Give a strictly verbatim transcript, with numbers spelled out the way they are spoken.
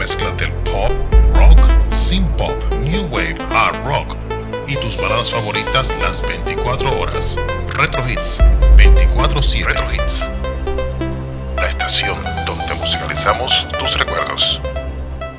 mezcla del pop, rock, synth pop, new wave, hard rock y tus baladas favoritas las veinticuatro horas. Retro Hits veinticuatro siete. Retro Hits, la estación donde musicalizamos